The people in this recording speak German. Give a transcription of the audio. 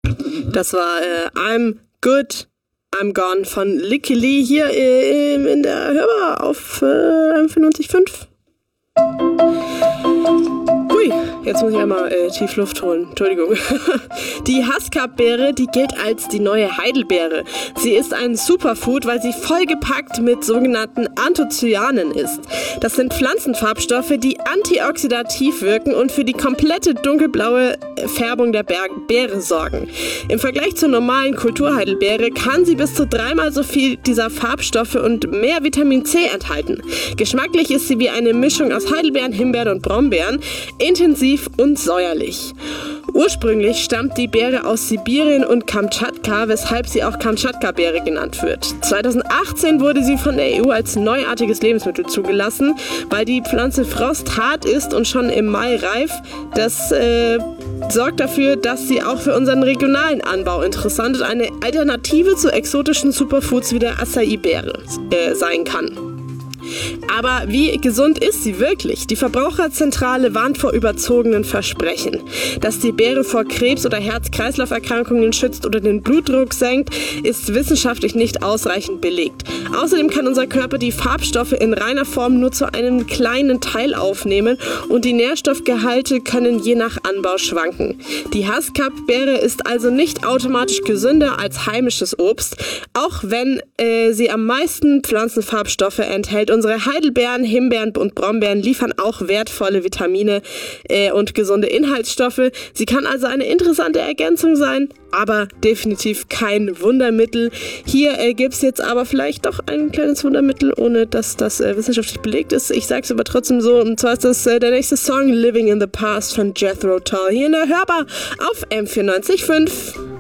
Das war I'm Good, I'm Gone von Licky Lee hier in der Hörbar auf 95.5. Hui, jetzt muss ich einmal tief Luft holen. Entschuldigung. Die Haskap-Beere, die gilt als die neue Heidelbeere. Sie ist ein Superfood, weil sie vollgepackt mit sogenannten Anthocyanen ist. Das sind Pflanzenfarbstoffe, die antioxidativ wirken und für die komplette dunkelblaue Färbung der Beere sorgen. Im Vergleich zur normalen Kulturheidelbeere kann sie bis zu 3-mal so viel dieser Farbstoffe und mehr Vitamin C enthalten. Geschmacklich ist sie wie eine Mischung aus Heidelbeeren, Himbeeren und Brombeeren, intensiv und säuerlich. Ursprünglich stammt die Beere aus Sibirien und Kamtschatka, weshalb sie auch Kamtschatka-Beere genannt wird. 2018 wurde sie von der EU als neuartiges Lebensmittel zugelassen, weil die Pflanze frosthart ist und schon im Mai reif. Das sorgt dafür, dass sie auch für unseren regionalen Anbau interessant und eine Alternative zu exotischen Superfoods wie der Acai-Beere sein kann. Aber wie gesund ist sie wirklich? Die Verbraucherzentrale warnt vor überzogenen Versprechen. Dass die Beere vor Krebs- oder Herz-Kreislauf-Erkrankungen schützt oder den Blutdruck senkt, ist wissenschaftlich nicht ausreichend belegt. Außerdem kann unser Körper die Farbstoffe in reiner Form nur zu einem kleinen Teil aufnehmen und die Nährstoffgehalte können je nach Anbau schwanken. Die Haskap-Beere ist also nicht automatisch gesünder als heimisches Obst, auch wenn sie am meisten Pflanzenfarbstoffe enthält. Unsere Heidelbeeren, Himbeeren und Brombeeren liefern auch wertvolle Vitamine und gesunde Inhaltsstoffe. Sie kann also eine interessante Ergänzung sein, aber definitiv kein Wundermittel. Hier gibt es jetzt aber vielleicht doch ein kleines Wundermittel, ohne dass das wissenschaftlich belegt ist. Ich sage es aber trotzdem so, und zwar ist das der nächste Song Living in the Past von Jethro Tull hier in der Hörbar auf M94.5.